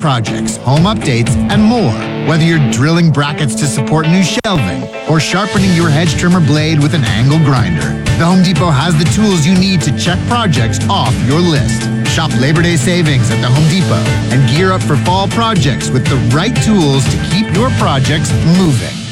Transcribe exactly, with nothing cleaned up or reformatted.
projects, home updates, and more. Whether you're drilling brackets to support new shelving or sharpening your hedge trimmer blade with an angle grinder, the Home Depot has the tools you need to check projects off your list. Shop Labor Day savings at the Home Depot and gear up for fall projects with the right tools to keep your projects moving.